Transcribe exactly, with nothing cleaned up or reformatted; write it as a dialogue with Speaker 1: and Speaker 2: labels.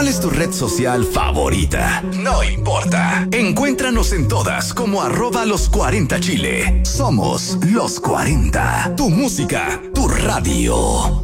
Speaker 1: ¿Cuál es tu red social favorita? No importa. Encuéntranos en todas como arroba los cuarenta Chile. Somos los cuarenta. Tu música, tu radio.